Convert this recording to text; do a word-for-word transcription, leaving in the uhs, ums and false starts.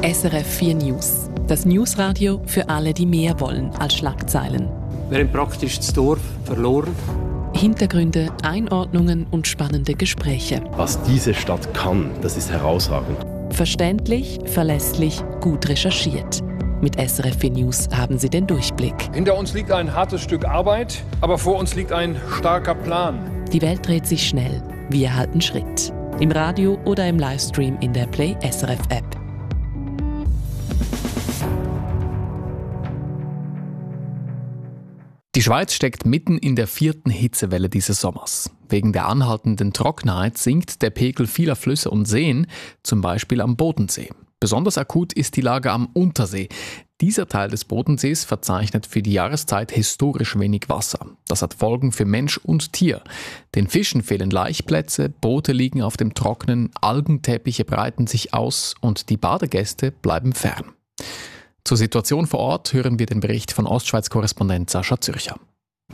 S R F vier News. Das Newsradio für alle, die mehr wollen als Schlagzeilen. Wir haben praktisch das Dorf verloren. Hintergründe, Einordnungen und spannende Gespräche. Was diese Stadt kann, das ist herausragend. Verständlich, verlässlich, gut recherchiert. Mit S R F vier News haben Sie den Durchblick. Hinter uns liegt ein hartes Stück Arbeit, aber vor uns liegt ein starker Plan. Die Welt dreht sich schnell. Wir halten Schritt. Im Radio oder im Livestream in der Play S R F App. Die Schweiz steckt mitten in der vierten Hitzewelle dieses Sommers. Wegen der anhaltenden Trockenheit sinkt der Pegel vieler Flüsse und Seen, zum Beispiel am Bodensee. Besonders akut ist die Lage am Untersee. Dieser Teil des Bodensees verzeichnet für die Jahreszeit historisch wenig Wasser. Das hat Folgen für Mensch und Tier. Den Fischen fehlen Laichplätze, Boote liegen auf dem Trocknen, Algenteppiche breiten sich aus und die Badegäste bleiben fern. Zur Situation vor Ort hören wir den Bericht von Ostschweiz-Korrespondent Sascha Zürcher.